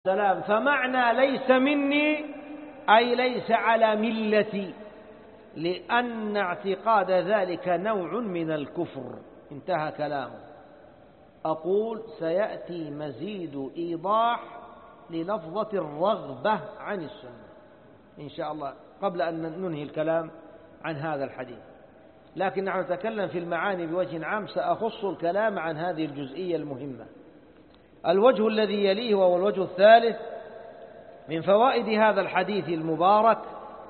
السلام. فمعنى ليس مني أي ليس على ملتي، لأن اعتقاد ذلك نوع من الكفر. انتهى كلامه. أقول سيأتي مزيد إيضاح للفظة الرغبة عن السنة إن شاء الله قبل أن ننهي الكلام عن هذا الحديث، لكن نحن نتكلم في المعاني بوجه عام. سأخص الكلام عن هذه الجزئية المهمة. الوجه الذي يليه وهو الوجه الثالث من فوائد هذا الحديث المبارك،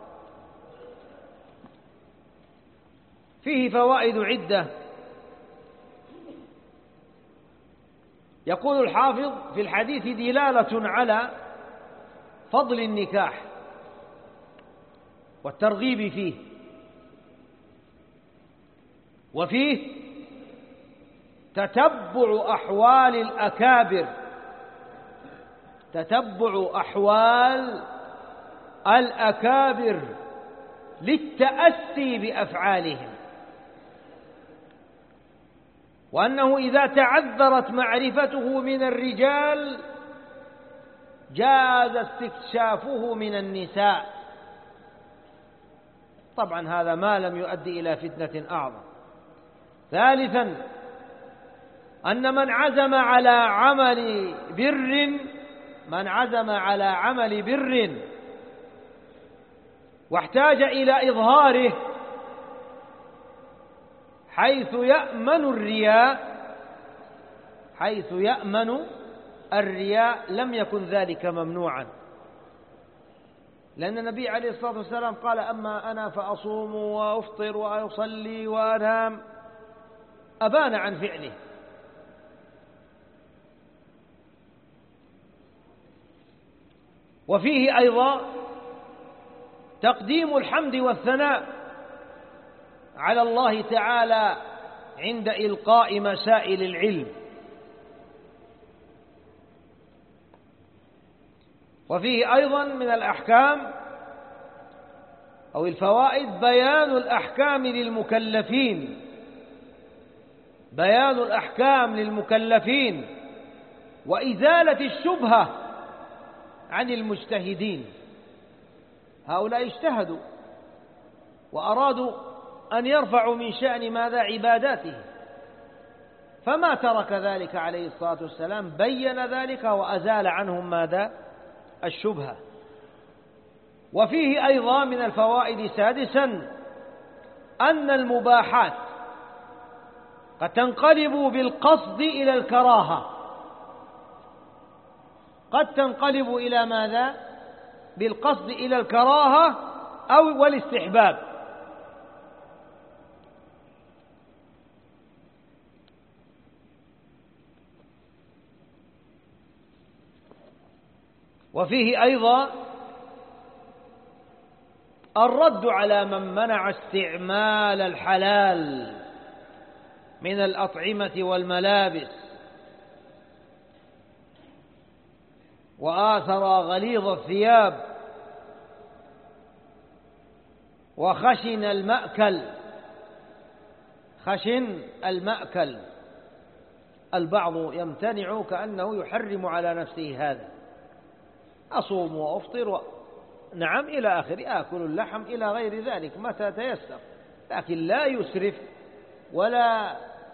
فيه فوائد عدة. يقول الحافظ في الحديث دلالة على فضل النكاح والترغيب فيه، وفيه تتبع أحوال الأكابر، تتبع أحوال الأكابر للتأسي بأفعالهم، وأنه إذا تعذرت معرفته من الرجال جاز استكشافه من النساء. طبعا هذا ما لم يؤدي إلى فتنة أعظم. ثالثا أن من عزم على عمل بر واحتاج إلى إظهاره حيث يأمن الرياء لم يكن ذلك ممنوعا، لأن النبي عليه الصلاة والسلام قال: أما أنا فأصوم وأفطر وأصلي وأنام، أبان عن فعله. وفيه أيضا تقديم الحمد والثناء على الله تعالى عند إلقاء مسائل العلم. وفيه أيضا من الأحكام أو الفوائد بيان الأحكام للمكلفين وإزالة الشبهة عن المجتهدين. هؤلاء اجتهدوا وأرادوا أن يرفعوا من شأن ماذا؟ عباداته، فما ترك ذلك عليه الصلاة والسلام، بين ذلك وأزال عنهم ماذا؟ الشبهة. وفيه أيضا من الفوائد سادسا أن المباحات قد تنقلب بالقصد إلى الكراهة، قد تنقلب إلى ماذا؟ بالقصد إلى الكراهة أو والاستحباب. وفيه أيضا الرد على من منع استعمال الحلال من الأطعمة والملابس وآثر غليظ الثياب وخشن المأكل. البعض يمتنع كأنه يحرم على نفسه هذا: أصوم وأفطر نعم إلى آخر، آكل اللحم إلى غير ذلك متى تيسر، لكن لا يسرف ولا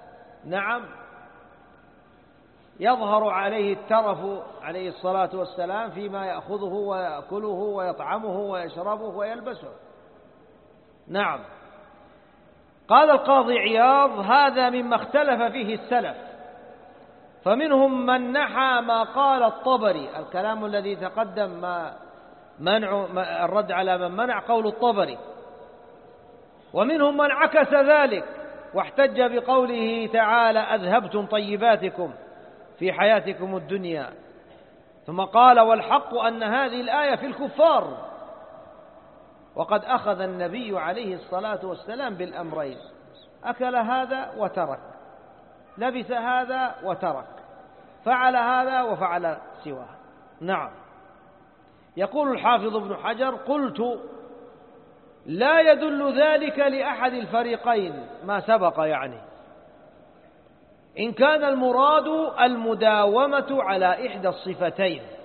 يظهر عليه الترف عليه الصلاة والسلام فيما يأخذه ويأكله ويطعمه ويشربه ويلبسه. نعم. قال القاضي عياض: هذا مما اختلف فيه السلف، فمنهم من نحى ما قال الطبري، الكلام الذي تقدم الرد على من منع قول الطبري، ومنهم من عكس ذلك واحتج بقوله تعالى: أذهبتم طيباتكم في حياتكم الدنيا، ثم قال: والحق أن هذه الآية في الكفار، وقد أخذ النبي عليه الصلاة والسلام بالأمرين، أكل هذا وترك، لبس هذا وترك، فعل هذا وفعل سواه. نعم. يقول الحافظ ابن حجر: قلت لا يدل ذلك لأحد الفريقين، ما سبق يعني، إن كان المراد المداومة على إحدى الصفتين،